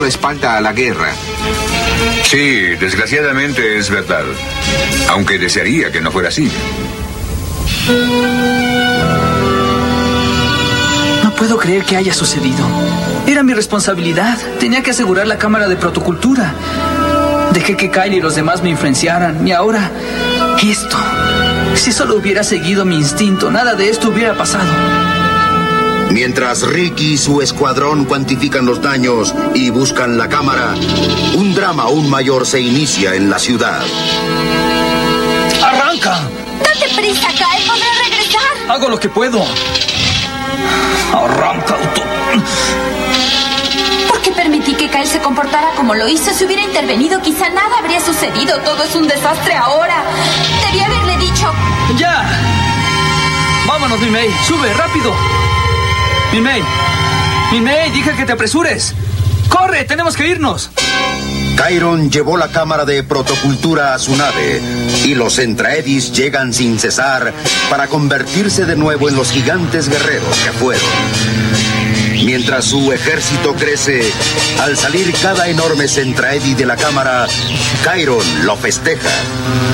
espalda a la guerra. Sí, desgraciadamente es verdad. Aunque desearía que no fuera así. No puedo creer que haya sucedido. Era mi responsabilidad. Tenía que asegurar la cámara de protocultura. Dejé que Kyle y los demás me influenciaran. Y ahora, esto. Si solo hubiera seguido mi instinto, nada de esto hubiera pasado. Mientras Ricky y su escuadrón cuantifican los daños y buscan la cámara, un drama aún mayor se inicia en la ciudad. ¡Arranca! ¡Date prisa, Kyle! ¡Podrás regresar! Hago lo que puedo. ¡Arranca, auto! ¿Por qué permití que Kyle se comportara como lo hizo? Si hubiera intervenido, quizá nada habría sucedido. Todo es un desastre ahora. Debí haberle dicho... ¡Ya! ¡Vámonos, mi May! ¡Sube, rápido! ¡Mi May, dije que te apresures! ¡Corre! ¡Tenemos que irnos! Chiron llevó la cámara de protocultura a su nave y los Entraedis llegan sin cesar para convertirse de nuevo en los gigantes guerreros que fueron. Mientras su ejército crece, al salir cada enorme Entraedi de la cámara, Chiron lo festeja.